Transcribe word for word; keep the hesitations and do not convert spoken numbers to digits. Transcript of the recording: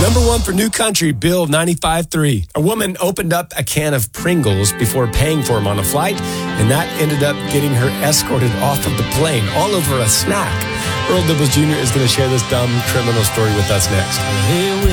Number one for New Country, Bill ninety-five three. A woman opened up a can of Pringles before paying for them on a flight, and that ended up getting her escorted off of the plane, all over a snack. Earl Dibbles Junior is going to share this dumb criminal story with us next. Here we